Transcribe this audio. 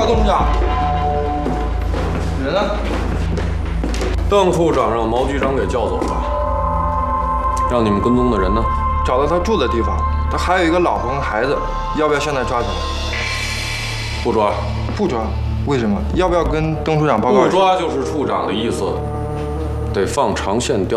董事长。人呢？ 邓处长让毛局长给叫走了。让你们跟踪的人呢？ 找到他住的地方，他还有一个老婆跟孩子，要不要现在抓起来？ 不抓。 不抓？为什么？要不要跟邓处长报告？ 不抓就是处长的意思，得放长线调。